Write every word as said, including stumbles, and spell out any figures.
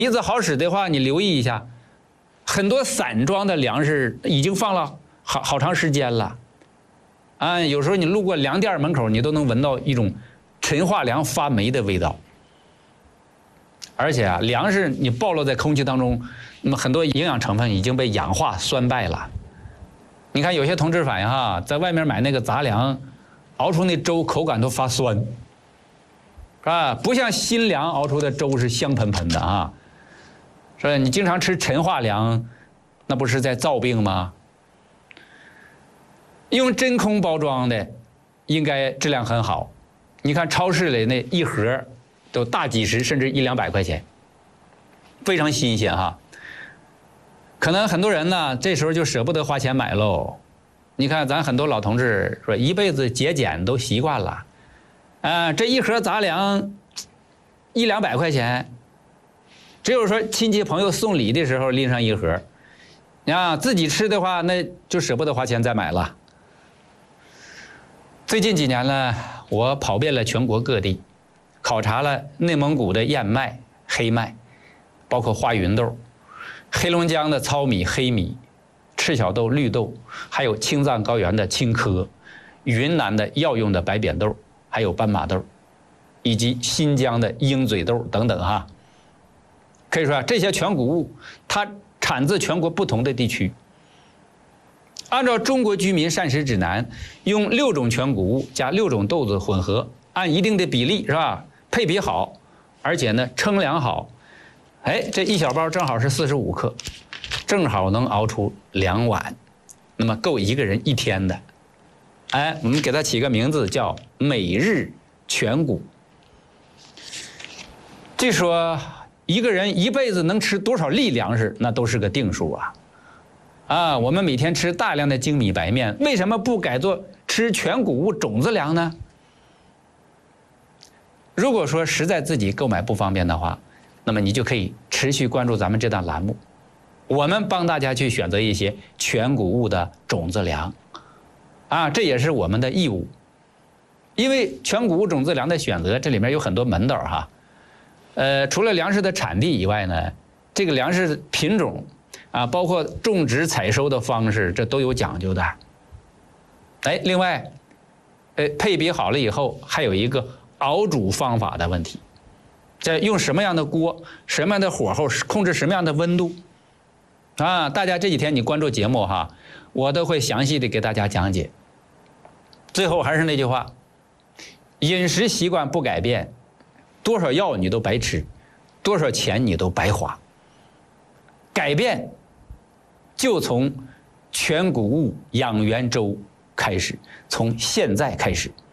梨子好使的话，你留意一下，很多散装的粮食已经放了好好长时间了。啊，有时候你路过粮店门口，你都能闻到一种陈化粮发霉的味道。而且啊，粮食你暴露在空气当中，那么很多营养成分已经被氧化酸败了。你看有些同志反映哈，在外面买那个杂粮，熬出那粥口感都发酸，啊，不像新粮熬出的粥是香喷喷的啊。是吧？你经常吃陈化粮，那不是在造病吗？用真空包装的，应该质量很好。你看超市里那一盒都大几十甚至一两百块钱，非常新鲜哈。可能很多人呢这时候就舍不得花钱买喽。你看咱很多老同志说一辈子节俭都习惯了，啊，这一盒杂粮一两百块钱，只有说亲戚朋友送礼的时候拎上一盒，啊，自己吃的话那就舍不得花钱再买了。最近几年呢，我跑遍了全国各地，考察了内蒙古的燕麦、黑麦，包括花芸豆，黑龙江的糙米、黑米，赤小豆、绿豆，还有青藏高原的青稞，云南的药用的白扁豆，还有斑马豆，以及新疆的鹰嘴豆等等哈。可以说啊，这些全谷物它产自全国不同的地区。按照中国居民膳食指南，用六种全谷物加六种豆子混合，按一定的比例是吧？配比好，而且呢称量好，哎，这一小包正好是四十五克，正好能熬出两碗，那么够一个人一天的。哎，我们给它起个名字叫每日全谷。据说一个人一辈子能吃多少粒粮食，那都是个定数啊。啊，我们每天吃大量的精米白面，为什么不改做吃全谷物种子粮呢？如果说实在自己购买不方便的话，那么你就可以持续关注咱们这档栏目，我们帮大家去选择一些全谷物的种子粮，啊，这也是我们的义务。因为全谷物种子粮的选择，这里面有很多门道哈。呃，除了粮食的产地以外呢，这个粮食品种啊，包括种植采收的方式，这都有讲究的。哎，另外，呃，配比好了以后，还有一个熬煮方法的问题，这用什么样的锅、什么样的火候、控制什么样的温度，啊，大家这几天你关注节目哈，我都会详细的给大家讲解。最后还是那句话，饮食习惯不改变，多少药你都白吃，多少钱你都白花。改变就从全谷物养元粥开始，从现在开始。